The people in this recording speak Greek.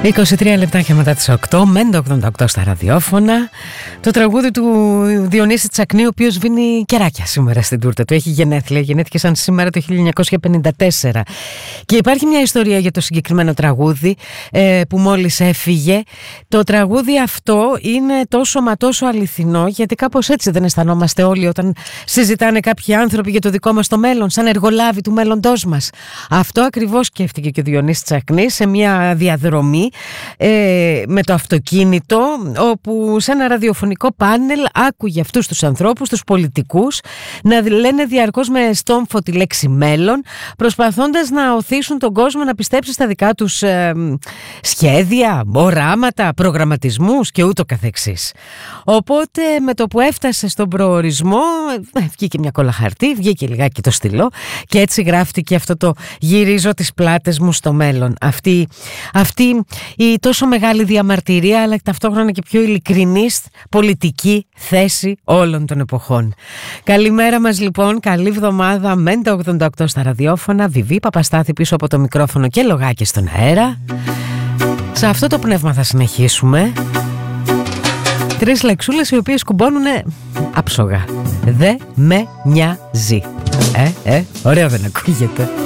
23 λεπτάκια μετά τις 8, Μέντα 88 στα ραδιόφωνα. Το τραγούδι του Διονύση Τσακνή, ο οποίος βίνει κεράκια σήμερα στην τούρτα του. Έχει γενέθλια, γεννήθηκε σαν σήμερα το 1954. Και υπάρχει μια ιστορία για το συγκεκριμένο τραγούδι που μόλις έφυγε. Το τραγούδι αυτό είναι τόσο μα τόσο αληθινό, γιατί κάπως έτσι δεν αισθανόμαστε όλοι όταν συζητάνε κάποιοι άνθρωποι για το δικό μας το μέλλον, σαν εργολάβοι του μέλλοντός μας. Αυτό ακριβώς σκέφτηκε και ο Διονύσης Τσακνής σε μια διαδρομή με το αυτοκίνητο, όπου σε ένα ραδιοφωνικό πάνελ άκουγε αυτούς τους ανθρώπους, τους πολιτικούς, να λένε διαρκώς με στόμφο τη λέξη μέλλον, προσπαθώντας να οθήσουν τον κόσμο να πιστέψει στα δικά τους σχέδια, οράματα, προγραμματισμούς και ούτω καθεξής. Οπότε με το που έφτασε στον προορισμό βγήκε μια κόλλα χαρτί, βγήκε λιγάκι το στυλό και έτσι γράφτηκε αυτό το «Γυρίζω τις πλάτες μου στο μέλλον». Αυτή η τόσο μεγάλη διαμαρτυρία, αλλά ταυτόχρονα και πιο ειλικρινής πολιτική θέση όλων των εποχών. Καλημέρα μας λοιπόν, καλή εβδομάδα, Μέντα 88 στα ραδιόφωνα, Βιβί Παπαστάθη πίσω από το μικρόφωνο και Λογάκη στον αέρα. Σε αυτό το πνεύμα θα συνεχίσουμε. 3 λεξούλες οι οποίες κουμπώνουνε άψογα. Δε με νοιάζει. Ωραίο δεν ακούγεται?